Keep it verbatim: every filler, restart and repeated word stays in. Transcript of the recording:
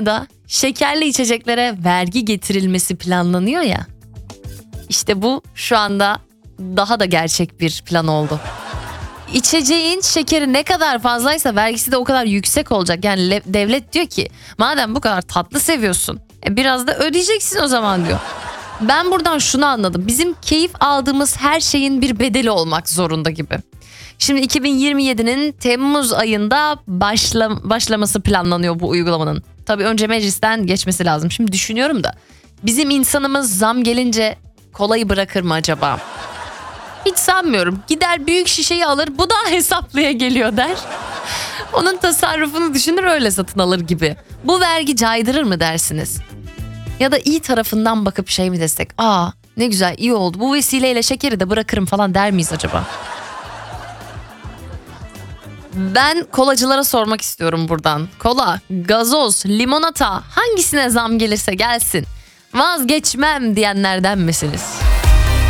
da şekerli içeceklere vergi getirilmesi planlanıyor ya. İşte bu şu anda daha da gerçek bir plan oldu. İçeceğin şekeri ne kadar fazlaysa vergisi de o kadar yüksek olacak. Yani le- devlet diyor ki madem bu kadar tatlı seviyorsun e biraz da ödeyeceksin o zaman diyor. Ben buradan şunu anladım. Bizim keyif aldığımız her şeyin bir bedeli olmak zorunda gibi. Şimdi iki bin yirmi yedinin Temmuz ayında başla- başlaması planlanıyor bu uygulamanın. Tabii önce meclisten geçmesi lazım. Şimdi düşünüyorum da bizim insanımız zam gelince kolayı bırakır mı acaba? Hiç sanmıyorum. Gider büyük şişeyi alır, bu da hesaplıya geliyor der. Onun tasarrufunu düşünür öyle satın alır gibi. Bu vergi caydırır mı dersiniz? Ya da iyi tarafından bakıp şey mi desek? Aa ne güzel, iyi oldu. Bu vesileyle şekeri de bırakırım falan der miyiz acaba? Ben kolacılara sormak istiyorum buradan. Kola, gazoz, limonata hangisine zam gelirse gelsin vazgeçmem diyenlerden misiniz?